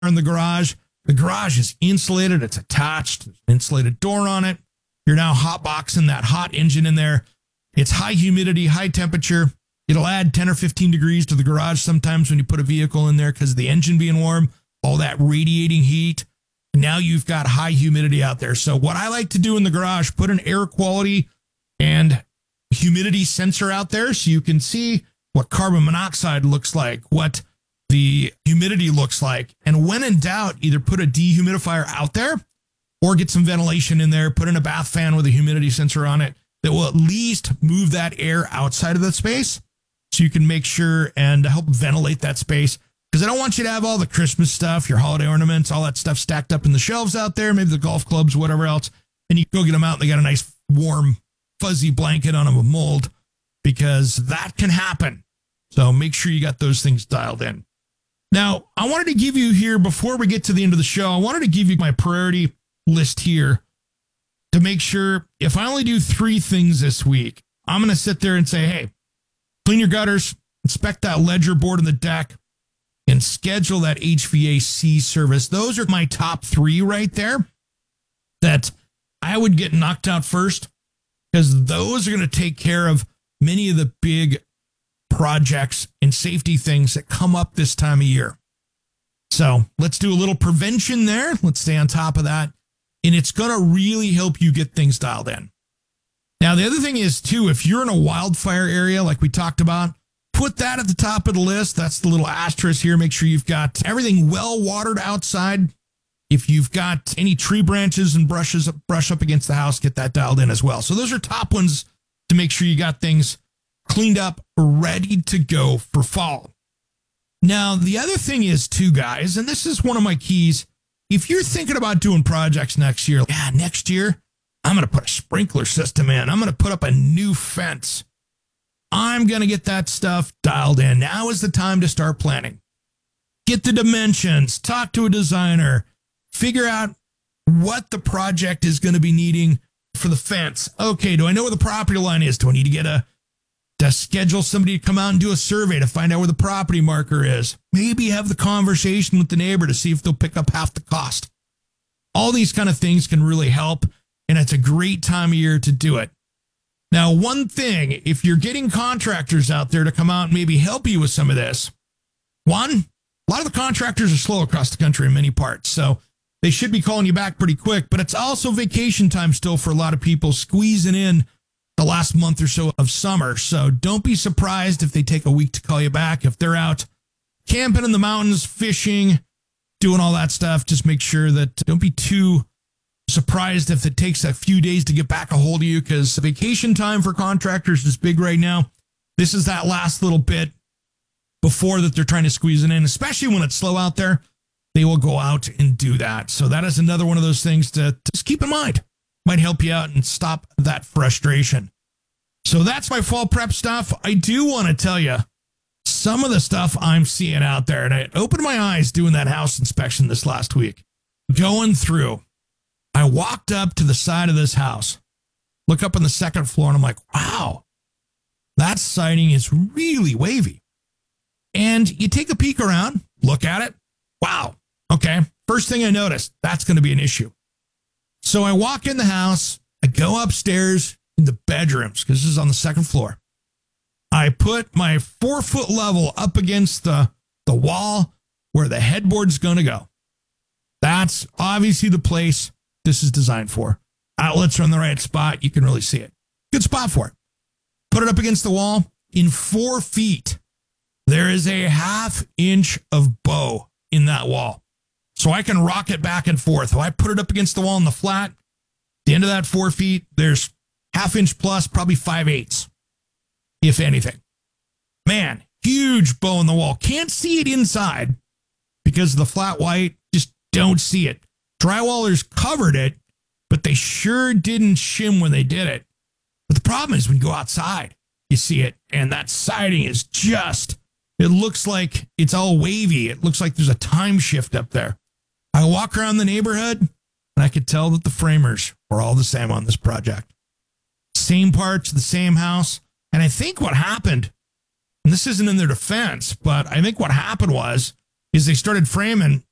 in the garage. The garage is insulated. It's attached. There's an insulated door on it. You're now hotboxing that hot engine in there. It's high humidity, high temperature. It'll add 10 or 15 degrees to the garage sometimes when you put a vehicle in there because of the engine being warm, all that radiating heat. Now you've got high humidity out there. So what I like to do in the garage, put an air quality and humidity sensor out there so you can see what carbon monoxide looks like, what the humidity looks like. And when in doubt, either put a dehumidifier out there or get some ventilation in there, put in a bath fan with a humidity sensor on it that will at least move that air outside of the space so you can make sure and help ventilate that space. Because I don't want you to have all the Christmas stuff, your holiday ornaments, all that stuff stacked up in the shelves out there, maybe the golf clubs, whatever else, and you go get them out and they got a nice warm fuzzy blanket on them with mold, because that can happen. So make sure you got those things dialed in. Now, I wanted to give you here, before we get to the end of the show, I wanted to give you my priority list here to make sure if I only do 3 things this week, I'm going to sit there and say, hey, clean your gutters, inspect that ledger board in the deck, and schedule that HVAC service. Those are my top 3 right there that I would get knocked out first, because those are going to take care of many of the big projects and safety things that come up this time of year. So let's do a little prevention there. Let's stay on top of that. And it's going to really help you get things dialed in. Now, the other thing is, too, if you're in a wildfire area like we talked about, put that at the top of the list. That's the little asterisk here. Make sure you've got everything well watered outside. If you've got any tree branches and brush up against the house, get that dialed in as well. So those are top ones to make sure you got things cleaned up, ready to go for fall. Now, the other thing is, too, guys, and this is one of my keys, if you're thinking about doing projects next year, next year, I'm going to put a sprinkler system in. I'm going to put up a new fence. I'm going to get that stuff dialed in. Now is the time to start planning. Get the dimensions, talk to a designer, figure out what the project is going to be needing for the fence. Okay, do I know where the property line is? Do I need to schedule somebody to come out and do a survey to find out where the property marker is? Maybe have the conversation with the neighbor to see if they'll pick up half the cost. All these kind of things can really help, and it's a great time of year to do it. Now, one thing, if you're getting contractors out there to come out and maybe help you with some of this, one, a lot of the contractors are slow across the country in many parts, so they should be calling you back pretty quick, but it's also vacation time still for a lot of people, squeezing in the last month or so of summer. So don't be surprised if they take a week to call you back. If they're out camping in the mountains, fishing, doing all that stuff, just make sure that don't be too surprised if it takes a few days to get back a hold of you, because vacation time for contractors is big right now. This is that last little bit before that they're trying to squeeze it in, especially when it's slow out there. They will go out and do that. So that is another one of those things to just keep in mind. Might help you out and stop that frustration. So that's my fall prep stuff. I do want to tell you some of the stuff I'm seeing out there. And I opened my eyes doing that house inspection this last week. Going through, I walked up to the side of this house, look up on the second floor, and I'm like, wow, that siding is really wavy. And you take a peek around, look at it. Wow. Okay. First thing I noticed, that's going to be an issue. So I walk in the house, I go upstairs in the bedrooms, because this is on the second floor. I put my 4-foot level up against the wall where the headboard's going to go. That's obviously the place this is designed for. Outlets are in the right spot. You can really see it. Good spot for it. Put it up against the wall. In 4 feet, there is a 1/2 inch of bow in that wall. So I can rock it back and forth. If I put it up against the wall in the flat, the end of that 4 feet, there's 1/2 inch plus, probably 5/8, if anything. Man, huge bow in the wall. Can't see it inside because of the flat white. Just don't see it. Drywallers covered it, but they sure didn't shim when they did it. But the problem is when you go outside, you see it, and that siding is just, it looks like it's all wavy. It looks like there's a time shift up there. I walk around the neighborhood, and I could tell that the framers were all the same on this project. Same parts, the same house. And I think what happened, and this isn't in their defense, but I think what happened is they started framing,